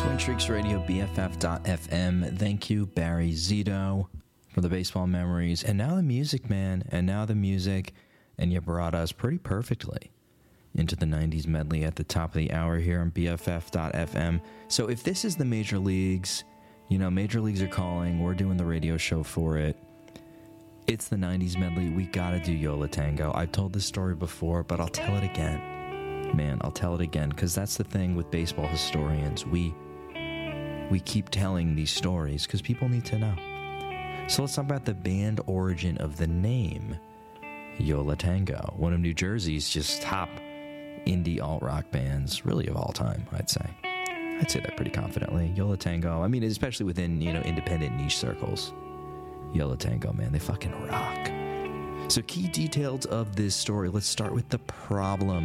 Twin Shrieks Radio, BFF.FM. Thank you, Barry Zito, for the baseball memories. And now the music, man. And now the music. And you brought us pretty perfectly into the 90s medley at the top of the hour here on BFF.FM. So if this is the major leagues, you know, major leagues are calling. We're doing the radio show for it. It's the 90s medley. We gotta do Yo La Tengo. I've told this story before, but I'll tell it again. Man, I'll tell it again, because that's the thing with baseball historians. We keep telling these stories because people need to know. So let's talk about the band origin of the name Yo La Tengo, one of New Jersey's just top indie alt-rock bands, really of all time, I'd say. I'd say that pretty confidently. Yo La Tengo, I mean, especially within, you know, independent niche circles. Yo La Tengo, man, they fucking rock. So key details of this story. Let's start with the problem.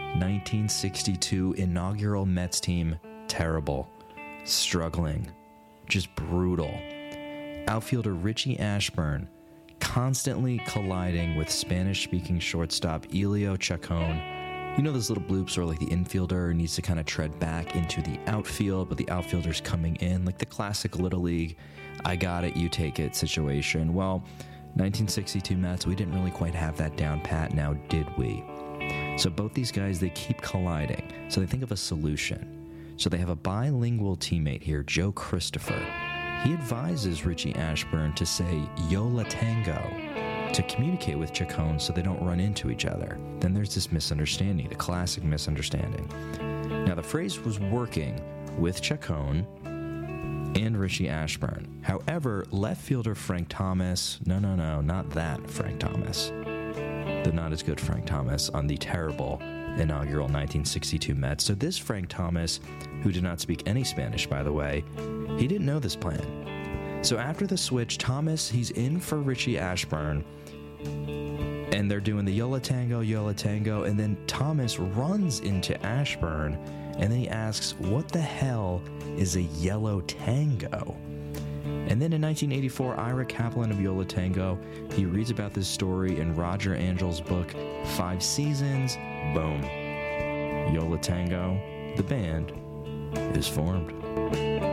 1962 inaugural Mets team, terrible. Struggling, just brutal. Outfielder Richie Ashburn constantly colliding with Spanish-speaking shortstop Elio Chacon. You know those little bloops where like the infielder needs to kind of tread back into the outfield, but the outfielder's coming in, like the classic Little League, I got it, you take it situation. Well, 1962 Mets, we didn't really quite have that down pat, now did we? So both these guys, they keep colliding. So they think of a solution. So they have a bilingual teammate here, Joe Christopher. He advises Richie Ashburn to say Yo La Tengo to communicate with Chacon so they don't run into each other. Then there's this misunderstanding, the classic misunderstanding. Now the phrase was working with Chacon and Richie Ashburn. However, left fielder Frank Thomas, no, not that Frank Thomas. The not as good Frank Thomas on the terrible inaugural 1962 Mets. So this Frank Thomas, who did not speak any Spanish, by the way, he didn't know this plan. So after the switch, Thomas, he's in for Richie Ashburn, and they're doing the Yo La Tengo, and then Thomas runs into Ashburn, and then he asks, what the hell is a yellow tango? And then in 1984, Ira Kaplan of Yo La Tengo, he reads about this story in Roger Angel's book, 5 Seasons. Boom. Yo La Tengo, the band, is formed.